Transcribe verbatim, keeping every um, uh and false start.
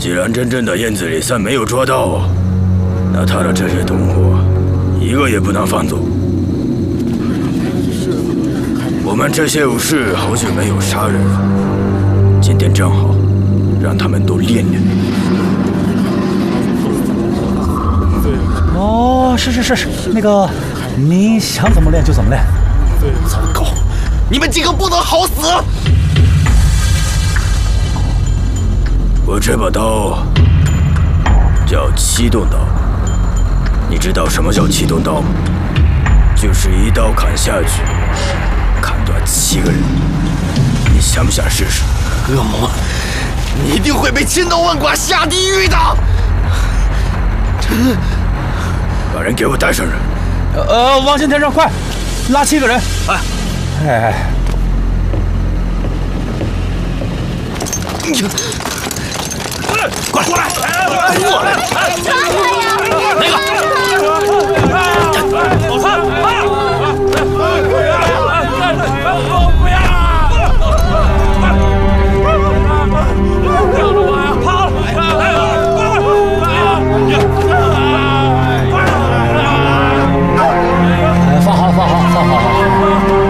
既然真正的燕子李三没有抓到，那他的这些同伙一个也不能放走。我们这些武士好久没有杀人了，今天正好让他们都练练。 哦，是是是是，那个你想怎么练就怎么练。 糟糕，你们几个不能好死！ 我这把刀叫七洞刀，你知道什么叫七洞刀吗？就是一刀砍下去，砍断七个人。你想不想试试？ 恶魔，你一定会被千刀万剐下地狱的！ 把人给我带上来。 呃，王先天生，快拉七个人！哎，哎。 快过来！过来！ 抓他呀！ 哪个？